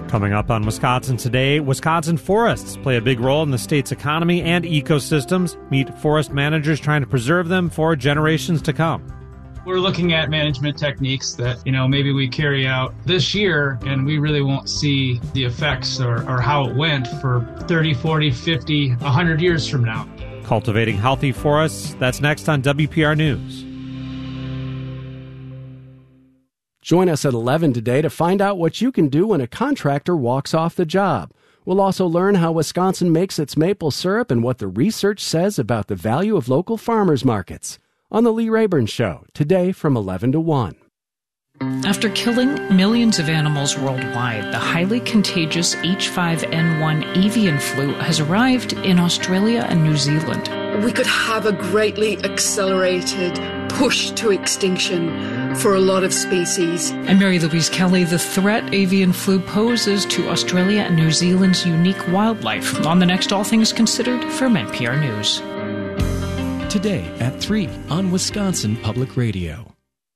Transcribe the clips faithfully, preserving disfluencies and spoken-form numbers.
Coming up on Wisconsin Today, Wisconsin forests play a big role in the state's economy and ecosystems. Meet forest managers trying to preserve them for generations to come. We're looking at management techniques that, you know, maybe we carry out this year and we really won't see the effects or, or how it went for thirty, forty, fifty, one hundred years from now. Cultivating healthy forests, that's next on W P R News. Join us at eleven today to find out what you can do when a contractor walks off the job. We'll also learn how Wisconsin makes its maple syrup and what the research says about the value of local farmers markets. On The Lee Rayburn Show, today from eleven to one. After killing millions of animals worldwide, the highly contagious H five N one avian flu has arrived in Australia and New Zealand. We could have a greatly accelerated push to extinction for a lot of species. I'm Mary Louise Kelly. The threat avian flu poses to Australia and New Zealand's unique wildlife on the next All Things Considered from N P R News. Today at three on Wisconsin Public Radio.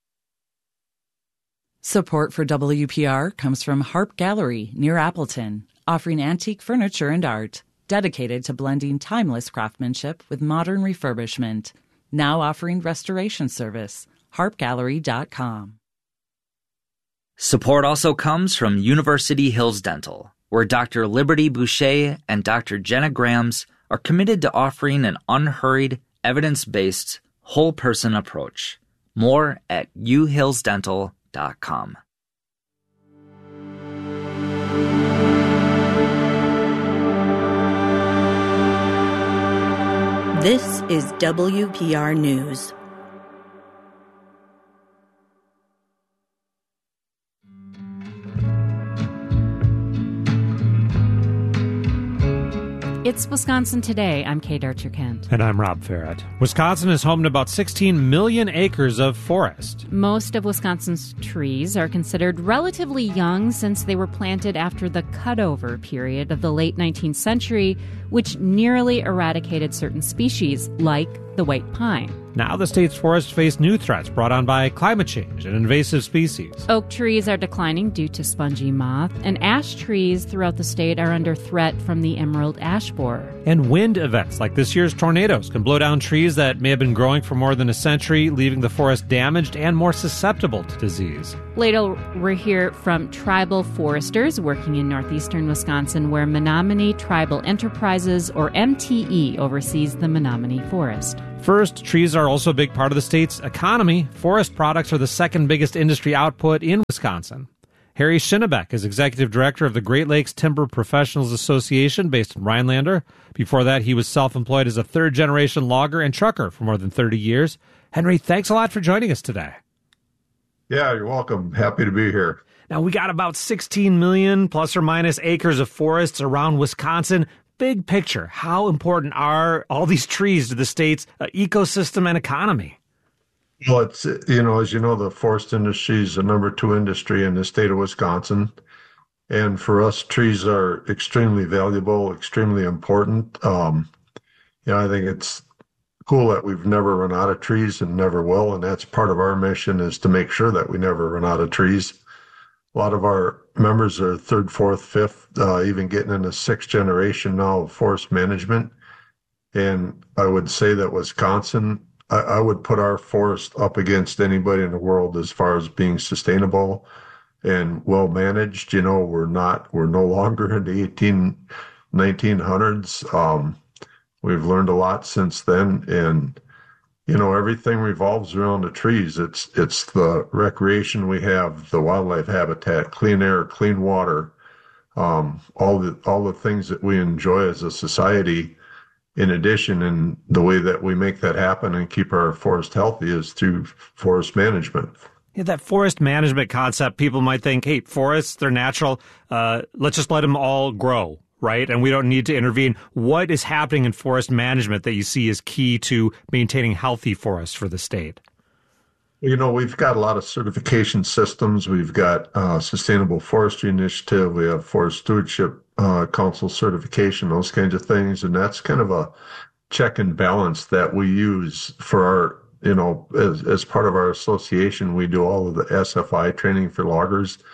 Support for W P R comes from Harp Gallery near Appleton, offering antique furniture and art, dedicated to blending timeless craftsmanship with modern refurbishment. Now offering restoration service. harp gallery dot com. Support also comes from University Hills Dental, where Doctor Liberty Boucher and Doctor Jenna Grams are committed to offering an unhurried, evidence-based, whole-person approach. More at u hills dental dot com. This is W P R News. It's Wisconsin Today. I'm Kate Archer-Kent. And I'm Rob Farrett. Wisconsin is home to about sixteen million acres of forest. Most of Wisconsin's trees are considered relatively young since they were planted after the cutover period of the late nineteenth century, which nearly eradicated certain species, like the white pine. Now the state's forests face new threats brought on by climate change and invasive species. Oak trees are declining due to spongy moth, and ash trees throughout the state are under threat from the emerald ash borer. And wind events like this year's tornadoes can blow down trees that may have been growing for more than a century, leaving the forest damaged and more susceptible to disease. Later, we'll hear from tribal foresters working in northeastern Wisconsin, where Menominee Tribal Enterprises, or M T E, oversees the Menominee Forest. First, trees are also a big part of the state's economy. Forest products are the second biggest industry output in Wisconsin. Harry Schinnebeck is executive director of the Great Lakes Timber Professionals Association based in Rhinelander. Before that, he was self-employed as a third-generation logger and trucker for more than thirty years. Henry, thanks a lot for joining us today. Yeah, you're welcome. Happy to be here. Now, we got about sixteen million plus or minus acres of forests around Wisconsin. Big picture, how important are all these trees to the state's uh, ecosystem and economy? Well, it's, you know, as you know, the forest industry is the number two industry in the state of Wisconsin. And for us, trees are extremely valuable, extremely important. Um, you know, I think it's cool that we've never run out of trees and never will. And that's part of our mission, is to make sure that we never run out of trees. A lot of our members are third, fourth, fifth, uh, even getting into sixth generation now of forest management. And I would say that Wisconsin, I, I would put our forest up against anybody in the world as far as being sustainable and well managed. You know, we're not, we're no longer in the eighteen, nineteen hundreds. Um, we've learned a lot since then. And, you know, everything revolves around the trees. It's it's the recreation we have, the wildlife habitat, clean air, clean water, um, all the all the things that we enjoy as a society. In addition, and the way that we make that happen and keep our forest healthy is through forest management. Yeah, that forest management concept, people might think, hey, forests, they're natural. Uh, let's just let them all grow. Right? And we don't need to intervene. What is happening in forest management that you see is key to maintaining healthy forests for the state? You know, we've got a lot of certification systems. We've got uh, Sustainable Forestry Initiative. We have Forest Stewardship uh, Council certification, those kinds of things. And that's kind of a check and balance that we use for our, you know, as, as part of our association. We do all of the S F I training for loggers.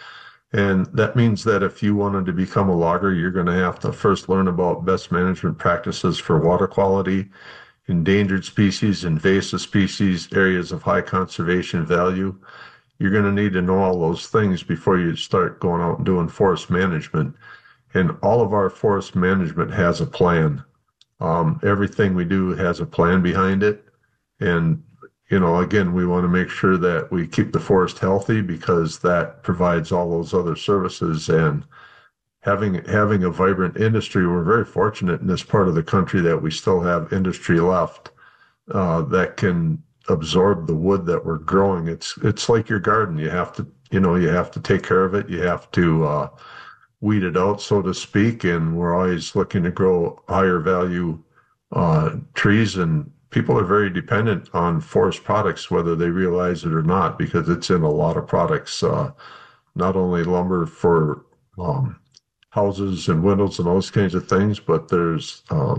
And that means that if you wanted to become a logger, you're going to have to first learn about best management practices for water quality, endangered species, invasive species, areas of high conservation value. You're going to need to know all those things before you start going out and doing forest management. And all of our forest management has a plan. Um, everything we do has a plan behind it. And you know, again, we want to make sure that we keep the forest healthy because that provides all those other services. And having having a vibrant industry, we're very fortunate in this part of the country that we still have industry left uh, that can absorb the wood that we're growing. It's it's like your garden. You have to, you know, you have to take care of it. You have to uh, weed it out, so to speak. And we're always looking to grow higher value uh, trees, and people are very dependent on forest products, whether they realize it or not, because it's in a lot of products, uh, not only lumber for um, houses and windows and those kinds of things, but there's uh,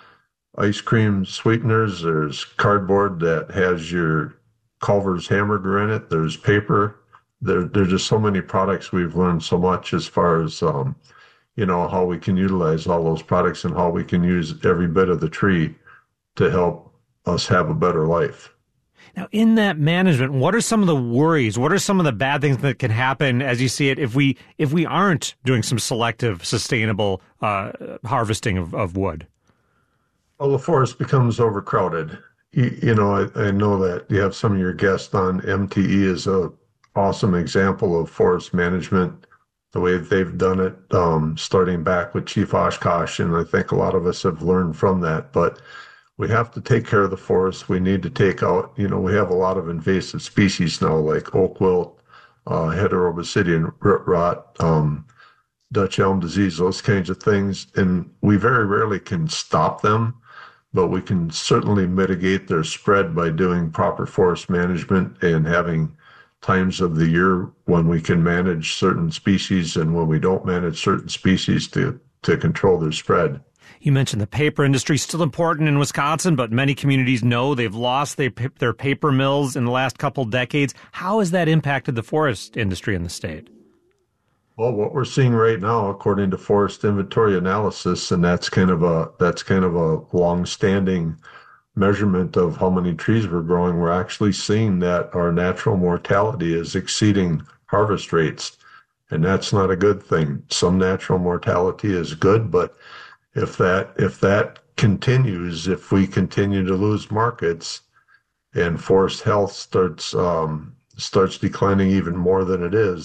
ice cream sweeteners, there's cardboard that has your Culver's hamburger in it, there's paper. There, there's just so many products. We've learned so much as far as, um, you know, how we can utilize all those products and how we can use every bit of the tree to help us have a better life. Now, in that management, what are some of the worries? What are some of the bad things that can happen, as you see it, if we if we aren't doing some selective, sustainable uh, harvesting of, of wood? Well, the forest becomes overcrowded. You, you know, I, I know that you have some of your guests on. M T E is a awesome example of forest management, the way they've done it, um, starting back with Chief Oshkosh, and I think a lot of us have learned from that. But we have to take care of the forest. We need to take out, you know, we have a lot of invasive species now, like oak wilt, uh, heterobasidian root rot, um, Dutch elm disease, those kinds of things. And we very rarely can stop them, but we can certainly mitigate their spread by doing proper forest management and having times of the year when we can manage certain species and when we don't manage certain species to, to control their spread. You mentioned the paper industry is still important in Wisconsin, but many communities know they've lost their, their paper mills in the last couple decades. How has that impacted the forest industry in the state? Well, what we're seeing right now, according to forest inventory analysis, and that's kind of a that's kind of a long-standing measurement of how many trees we're growing, we're actually seeing that our natural mortality is exceeding harvest rates, and that's not a good thing. Some natural mortality is good, but If that if that continues, if we continue to lose markets and forest health starts um, starts declining even more than it is,